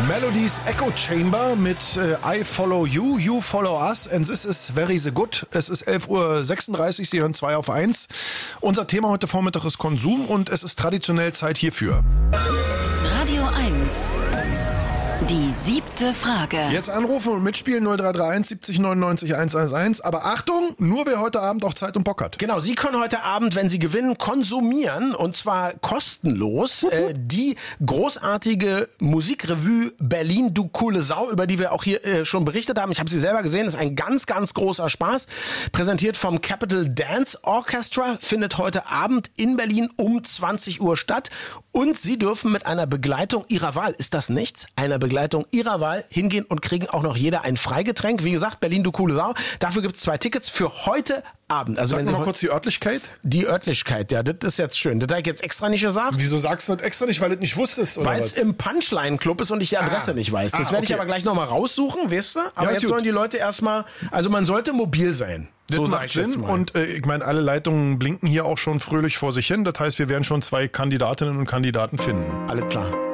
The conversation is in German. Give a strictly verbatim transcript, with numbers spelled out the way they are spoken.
Melodies Echo Chamber mit äh, I Follow You, You Follow Us and This is Very the Good. Es ist elf Uhr sechsunddreißig, Sie hören zwei auf eins. Unser Thema heute Vormittag ist Konsum und es ist traditionell Zeit hierfür. Radio eins. Die siebte Frage. Jetzt anrufen und mitspielen null drei drei eins siebzig neunundneunzig hundertelf. Aber Achtung, nur wer heute Abend auch Zeit und Bock hat. Genau, Sie können heute Abend, wenn Sie gewinnen, konsumieren und zwar kostenlos äh, die großartige Musikrevue Berlin, du coole Sau, über die wir auch hier äh, schon berichtet haben. Ich habe sie selber gesehen, ist ein ganz, ganz großer Spaß. Präsentiert vom Capital Dance Orchestra, findet heute Abend in Berlin um zwanzig Uhr statt. Und Sie dürfen mit einer Begleitung Ihrer Wahl, ist das nichts? Einer Begleitung Ihrer Wahl hingehen und kriegen auch noch jeder ein Freigetränk. Wie gesagt, Berlin, du coole Sau. Dafür gibt es zwei Tickets für heute Abend. Also Sag wenn Sie mal kurz die Örtlichkeit. Die Örtlichkeit, ja, das ist jetzt schön. Das habe ich jetzt extra nicht gesagt. Wieso sagst du das extra nicht, weil du das nicht wusstest? Weil es im Punchline-Club ist und ich die Adresse ah. nicht weiß. Das ah, werde okay. ich aber gleich nochmal raussuchen, weißt du? Aber ja, jetzt gut. sollen die Leute erstmal, also man sollte mobil sein. Das so macht Sinn und äh, ich meine, alle Leitungen blinken hier auch schon fröhlich vor sich hin. Das heißt, wir werden schon zwei Kandidatinnen und Kandidaten finden. Alles klar.